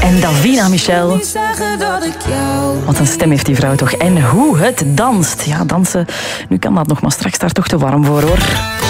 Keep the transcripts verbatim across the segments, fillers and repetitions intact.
En Davina Michel. Wat een stem heeft die vrouw toch. En hoe het danst. Ja, dansen. Nu kan dat nog, maar straks daar toch te warm voor, hoor.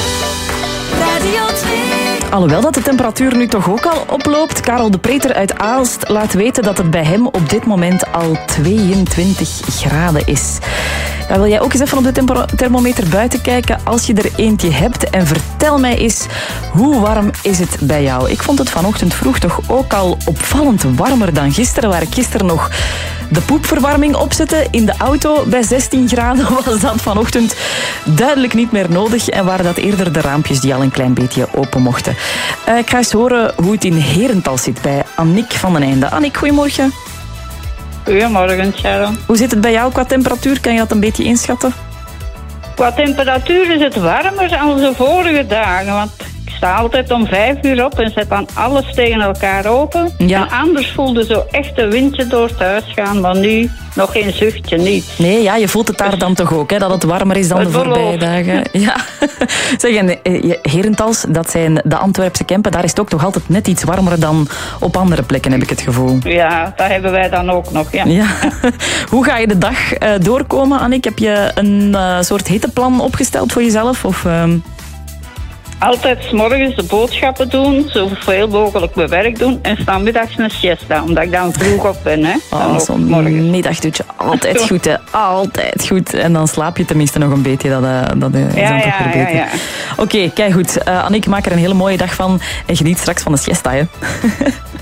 Alhoewel dat de temperatuur nu toch ook al oploopt. Karel de Preter uit Aalst laat weten dat het bij hem op dit moment al tweeëntwintig graden is. Ja, wil jij ook eens even op de temper- thermometer buiten kijken als je er eentje hebt? En vertel mij eens, hoe warm is het bij jou? Ik vond het vanochtend vroeg toch ook al opvallend warmer dan gisteren, waar ik gisteren nog de poepverwarming opzette in de auto. Bij zestien graden was dat vanochtend duidelijk niet meer nodig en waren dat eerder de raampjes die al een klein beetje open mochten. Uh, ik ga eens horen hoe het in Herentals zit bij Annick van den Einde. Annick, goedemorgen. Goedemorgen, Sharon. Hoe zit het bij jou qua temperatuur? Kan je dat een beetje inschatten? Qua temperatuur is het warmer dan de vorige dagen, want ik sta altijd om vijf uur op en zet dan alles tegen elkaar open. Ja. En anders voelde zo echt een windje door het huis gaan, maar nu nog geen zuchtje, niet. Nee, ja, je voelt het daar dan toch ook, hè, dat het warmer is dan Het de voorbije belooft. dagen. Ja. Zeg, en, eh, Herentals, dat zijn de Antwerpse Kempen, daar is het ook toch altijd net iets warmer dan op andere plekken, heb ik het gevoel. Ja, dat hebben wij dan ook nog, ja. Ja. Hoe ga je de dag uh, doorkomen, Annick? Heb je een uh, soort hitteplan opgesteld voor jezelf? Of, uh... Altijd 's morgens de boodschappen doen, zoveel mogelijk mijn werk doen en 's namiddags een siesta, omdat ik dan vroeg op ben. Hè. Dan Oh, ook zo'n morgens. middagdutje, altijd goed, hè. Altijd goed. En dan slaap je tenminste nog een beetje, dat, uh, dat uh, is Ja, dan toch ja, weer ja, beter. ja. Oké, kijk goed. Uh, Annick, maak er een hele mooie dag van en geniet straks van de siesta, hè.